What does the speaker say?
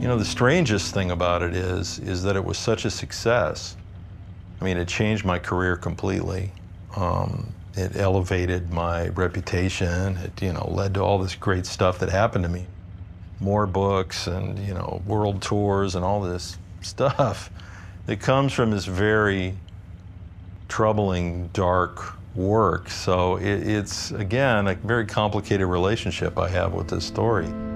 know, the strangest thing about it is that it was such a success. I mean, it changed my career completely. It elevated my reputation. It, you know, led to all this great stuff that happened to me. More books and, you know, world tours and all this stuff that comes from this very troubling, dark work. So it's, again, a very complicated relationship I have with this story.